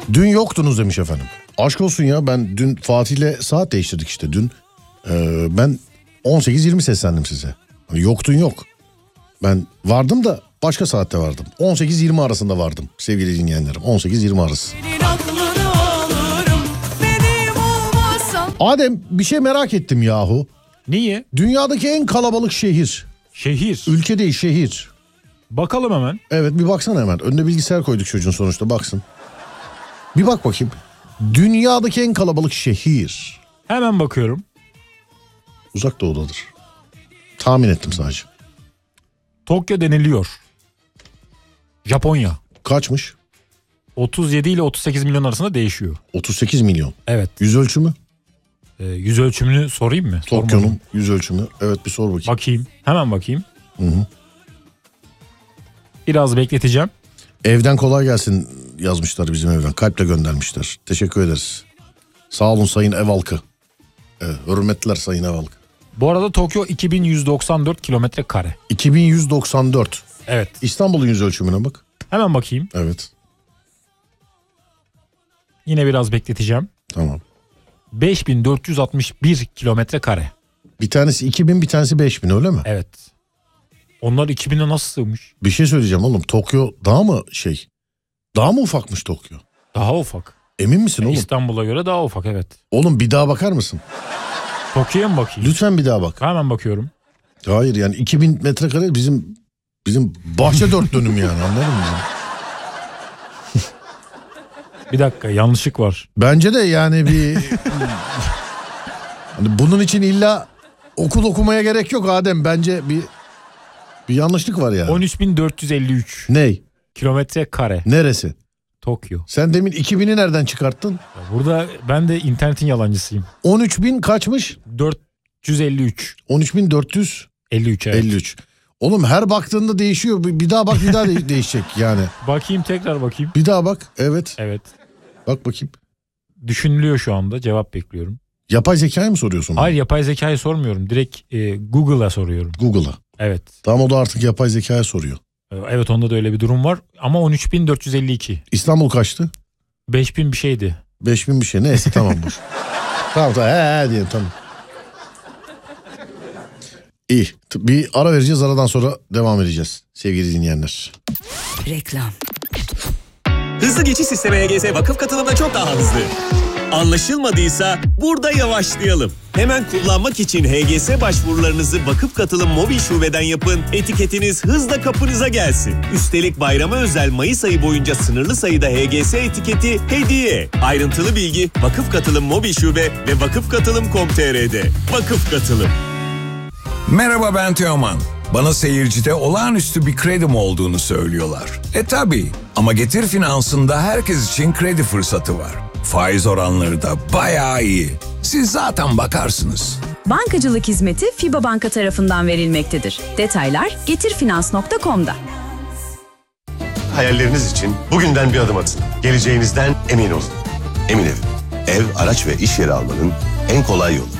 Dün yoktunuz demiş efendim. Aşk olsun ya, ben dün Fatih'le saat değiştirdik işte dün. Ben 18:20 seslendim size. Hani yoktun yok. Ben vardım da başka saatte vardım. 18:20 arasında vardım sevgili dinleyenlerim. 18:20 arası. Adem, bir şey merak ettim yahu. Niye? Dünyadaki en kalabalık şehir. Şehir. Ülke değil, şehir. Bakalım hemen. Evet, bir baksana hemen. Önüne bilgisayar koyduk çocuğun, sonuçta baksın. Bir bak bakayım. Dünyadaki en kalabalık şehir. Hemen bakıyorum. Uzak Doğu'dadır. Tahmin ettim sadece. Tokyo deniliyor. Japonya. Kaçmış? 37 ile 38 milyon arasında değişiyor. 38 milyon. Evet. Yüz ölçümü? Yüz ölçümünü sorayım mı? Tokyo'nun yüz ölçümü. Evet, bir sor bakayım. Bakayım. Hemen bakayım. Hı. Biraz bekleteceğim. Evden kolay gelsin yazmışlar bizim evden. Kalple göndermişler. Teşekkür ederiz. Sağ olun sayın ev halkı. Evet, hürmetler sayın ev halkı. Bu arada Tokyo 2194 kilometre kare. 2194. Evet. İstanbul'un yüz ölçümüne bak. Hemen bakayım. Evet. Yine biraz bekleteceğim. Tamam. 5461 kilometre kare. Bir tanesi 2000, bir tanesi 5000, öyle mi? Evet. Onlar 2000'e nasıl sığmış? Bir şey söyleyeceğim oğlum. Tokyo daha mı daha mı ufakmış Tokyo? Daha ufak. Emin misin oğlum? İstanbul'a göre daha ufak, evet. Oğlum bir daha bakar mısın? Tokyo'ya mı bakayım? Lütfen bir daha bak. Hemen bakıyorum. Hayır, yani 2000 metrekare bizim bahçe 4 dönüm yani, anladın mı? Bir dakika, yanlışlık var. Bence de yani hani bunun için illa okul okumaya gerek yok Adem. Bence bir yanlışlık var yani. 13.453 Ney? kilometre kare. Neresi? Tokyo. Sen demin 2000'i nereden çıkarttın? Burada ben de internetin yalancısıyım. 13.000 kaçmış? 453. 13.453. 53, evet. Oğlum her baktığında değişiyor. Bir daha bak, bir daha değişecek yani. Bakayım, tekrar bakayım. Bir daha bak. Evet. Evet. Bak bakayım. Düşünülüyor şu anda. Cevap bekliyorum. Yapay zekayı mı soruyorsun? Hayır, yapay zekayı sormuyorum. Direkt Google'a soruyorum. Google'a. Evet. Tamam, o da artık yapay zekaya soruyor. Evet, onda da öyle bir durum var. Ama 13.452. İstanbul kaçtı? 5.000 bir şeydi. 5.000 bir şey. Neyse tamam boş. Tamam diyelim, tamam. İyi. Bir ara vereceğiz. Aradan sonra devam edeceğiz sevgili dinleyenler. Reklam. Hızlı geçiş sistemi HGS vakıf katılımda çok daha hızlı. Anlaşılmadıysa burada yavaşlayalım. Hemen kullanmak için HGS başvurularınızı vakıf katılım mobil şubeden yapın. Etiketiniz hızla kapınıza gelsin. Üstelik bayrama özel Mayıs ayı boyunca sınırlı sayıda HGS etiketi hediye. Ayrıntılı bilgi vakıf katılım mobil şube ve vakıfkatılım.com.tr'de. Vakıf Katılım. Merhaba, ben Teoman. Bana seyircide olağanüstü bir kredim olduğunu söylüyorlar. Tabii, ama Getir Finans'ında herkes için kredi fırsatı var. Faiz oranları da bayağı iyi. Siz zaten bakarsınız. Bankacılık hizmeti FİBA Banka tarafından verilmektedir. Detaylar getirfinans.com'da. Hayalleriniz için bugünden bir adım atın. Geleceğinizden emin olun. Emin Ev. Ev, araç ve iş yeri almanın en kolay yolu.